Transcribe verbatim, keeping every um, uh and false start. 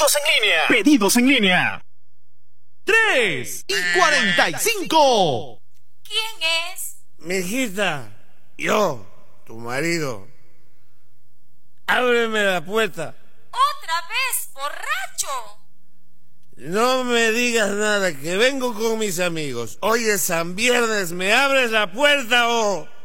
Pedidos en línea. Pedidos en línea. tres y cuarenta y cinco. ¿Quién es? Mijita, yo, tu marido. Ábreme la puerta. ¿Otra vez, borracho? No me digas nada, que vengo con mis amigos. Hoy es San Viernes, ¿me abres la puerta o...?